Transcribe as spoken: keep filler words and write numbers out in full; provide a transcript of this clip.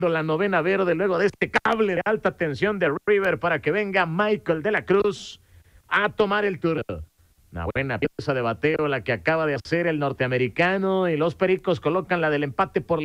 la novena verde luego de este cable de alta tensión de River para que venga Michael de la Cruz a tomar el turno. Una buena pieza de bateo la que acaba de hacer el norteamericano y los Pericos colocan la del empate por